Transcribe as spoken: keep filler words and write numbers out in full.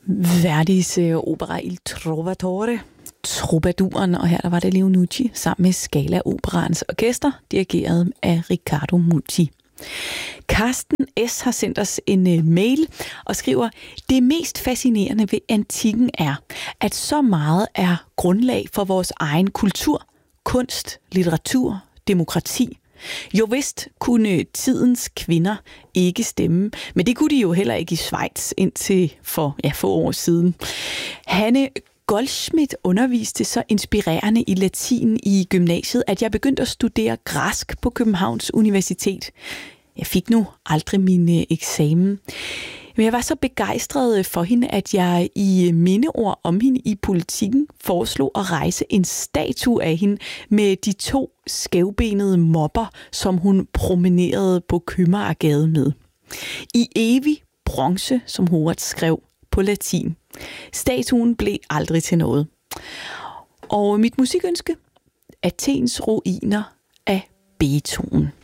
Verdis uh, opera Il Trovatore, Troubadouren, og her der var det Leo Nucci sammen med Scala Operaens orkester, dirigeret af Riccardo Muti. Carsten S. har sendt os en uh, mail og skriver: det mest fascinerende ved antikken er, at så meget er grundlag for vores egen kultur, kunst, litteratur, demokrati. Jo vist kunne tidens kvinder ikke stemme, men det kunne de jo heller ikke i Schweiz indtil for ja, få år siden. Hanne Goldschmidt underviste så inspirerende i latin i gymnasiet, at jeg begyndte at studere græsk på Københavns Universitet. Jeg fik nu aldrig min eksamen. Men jeg var så begejstret for hende, at jeg i mindeord om hende i Politikken foreslog at rejse en statue af hende med de to skævbenede mopper, som hun promenerede på Købmagergade med. I evig bronze, som Horace skrev på latin. Statuen blev aldrig til noget. Og mit musikønske: Athens ruiner af Beethoven.